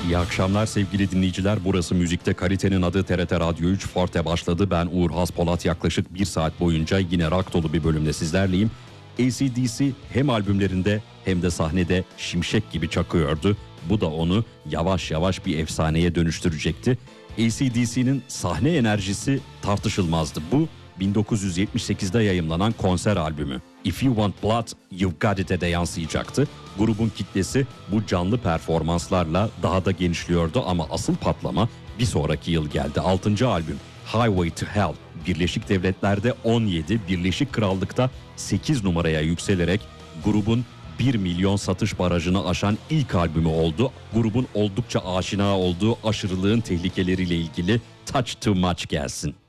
İyi akşamlar sevgili dinleyiciler. Burası Müzikte Kalitenin adı TRT Radyo 3 Forte başladı. Ben Uğur Haspolat, yaklaşık bir saat boyunca yine rock dolu bir bölümde sizlerleyim. AC/DC hem albümlerinde hem de sahnede şimşek gibi çakıyordu. Bu da onu yavaş yavaş bir efsaneye dönüştürecekti. AC/DC'nin sahne enerjisi tartışılmazdı. Bu 1978'de yayımlanan konser albümü If You Want Blood, You've Got It'e de yansıyacaktı. Grubun kitlesi bu canlı performanslarla daha da genişliyordu ama asıl patlama bir sonraki yıl geldi. 6. albüm Highway to Hell Birleşik Devletler'de 17, Birleşik Krallık'ta 8 numaraya yükselerek grubun 1 milyon satış barajını aşan ilk albümü oldu. Grubun oldukça aşina olduğu aşırılığın tehlikeleriyle ilgili Touch Too Much gelsin.